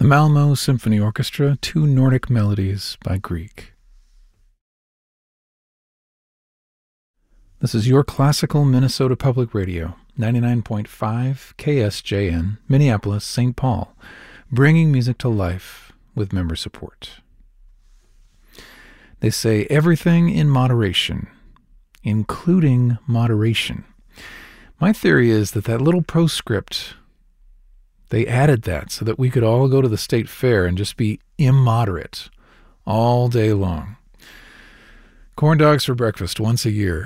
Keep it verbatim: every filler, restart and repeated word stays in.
The Malmo Symphony Orchestra, Two Nordic Melodies by Grieg. This is your classical Minnesota Public Radio, ninety-nine point five K S J N, Minneapolis, Saint Paul, bringing music to life with member support. They say everything in moderation, including moderation. My theory is that that little postscript, they added that so that we could all go to the state fair and just be immoderate all day long. Corn dogs for breakfast once a year.